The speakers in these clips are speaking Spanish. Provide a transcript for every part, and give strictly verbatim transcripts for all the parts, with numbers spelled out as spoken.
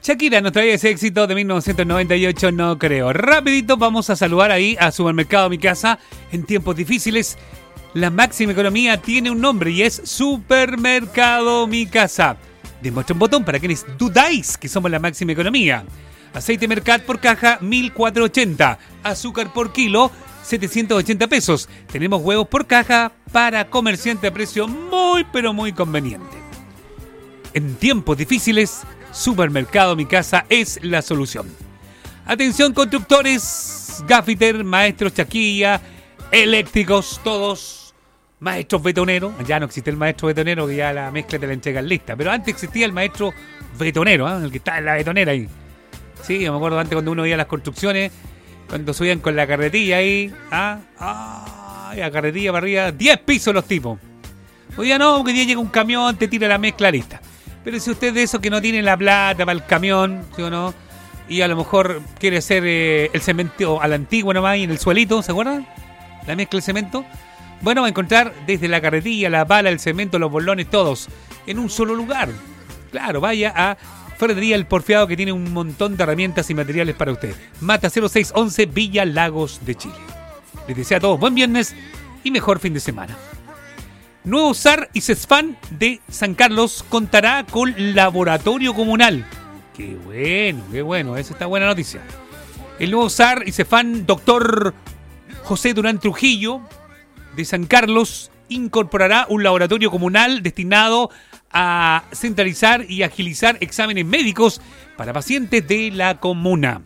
Shakira nos trae ese éxito de mil novecientos noventa y ocho, no creo. Rapidito vamos a saludar ahí a Supermercado Mi Casa. En tiempos difíciles, la máxima economía tiene un nombre y es Supermercado Mi Casa. Demuestra un botón para quienes dudáis que somos la máxima economía. Aceite Mercat por caja, mil cuatrocientos ochenta. Azúcar por kilo, setecientos ochenta pesos. Tenemos huevos por caja para comerciante a precio muy pero muy conveniente. En tiempos difíciles, Supermercado Mi Casa es la solución. Atención constructores, gaffiter, maestros chaquilla, eléctricos, todos, maestros betoneros. Ya no existe el maestro betonero, que ya la mezcla te la entregan lista. Pero antes existía el maestro betonero, ¿eh? El que está en la betonera ahí. Sí, yo me acuerdo antes cuando uno veía las construcciones, cuando subían con la carretilla ahí. Ah, ah, la carretilla para arriba, diez pisos los tipos. Hoy día no, porque hoy día llega un camión, te tira la mezcla lista. Pero si usted de esos que no tiene la plata para el camión, ¿sí o no? Y a lo mejor quiere hacer eh, el cemento a la antigua nomás y en el suelito, ¿se acuerdan? La mezcla de cemento. Bueno, va a encontrar desde la carretilla, la pala, el cemento, los bolones, todos en un solo lugar. Claro, vaya a Ferretería El Porfiado, que tiene un montón de herramientas y materiales para usted. Mata cero seis once, Villa Lagos de Chile. Les deseo a todos buen viernes y mejor fin de semana. Nuevo S A R y CESFAN de San Carlos contará con laboratorio comunal. Qué bueno, qué bueno, esa está buena noticia. El nuevo S A R y CESFAN, doctor José Durán Trujillo, de San Carlos, incorporará un laboratorio comunal destinado a centralizar y agilizar exámenes médicos para pacientes de la comuna.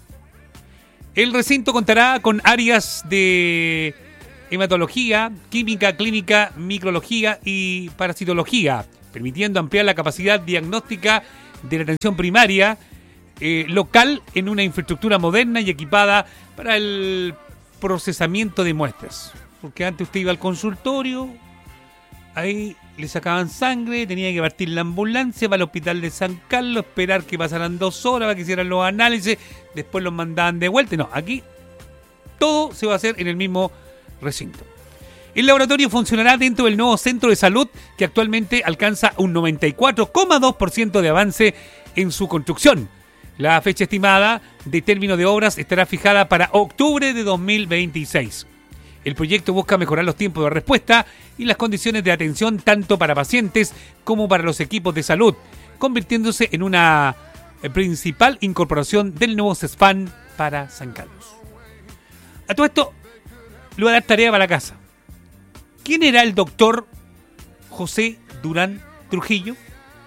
El recinto contará con áreas de hematología, química, clínica, micrología y parasitología, permitiendo ampliar la capacidad diagnóstica de la atención primaria eh, local en una infraestructura moderna y equipada para el procesamiento de muestras. Porque antes usted iba al consultorio, ahí le sacaban sangre, tenía que partir la ambulancia para el hospital de San Carlos, esperar que pasaran dos horas para que hicieran los análisis, después los mandaban de vuelta. No, aquí todo se va a hacer en el mismo recinto. El laboratorio funcionará dentro del nuevo centro de salud, que actualmente alcanza un noventa y cuatro coma dos por ciento de avance en su construcción. La fecha estimada de término de obras estará fijada para octubre de dos mil veintiséis. El proyecto busca mejorar los tiempos de respuesta y las condiciones de atención tanto para pacientes como para los equipos de salud, convirtiéndose en una principal incorporación del nuevo CESFAN para San Carlos. A todo esto, le voy a dar tarea para la casa. ¿Quién era el doctor José Durán Trujillo?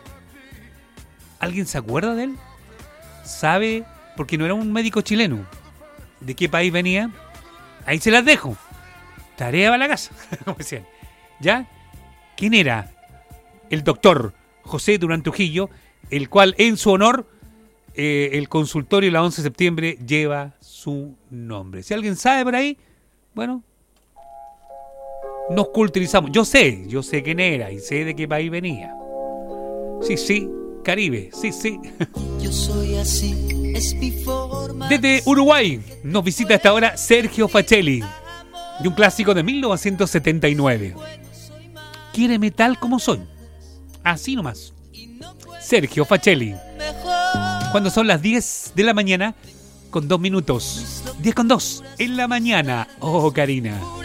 ¿Alguien se acuerda de él? ¿Sabe? Porque no era un médico chileno. ¿De qué país venía? Ahí se las dejo. Tarea para la casa. Como decían. ¿Ya? ¿Quién era el doctor José Durán Trujillo? El cual, en su honor, eh, el consultorio la once de septiembre lleva su nombre. Si alguien sabe por ahí, bueno, nos culturizamos. Yo sé, yo sé quién era y sé de qué país venía. Sí, sí, Caribe, sí, sí. Yo soy así, es mi forma. Desde Uruguay nos visita hasta ahora Sergio Facelli, de un clásico de mil novecientos setenta y nueve. Quiéreme tal como soy. Así nomás. Sergio Facelli. Cuando son las diez de la mañana con dos minutos. diez con dos en la mañana. Oh, Karina.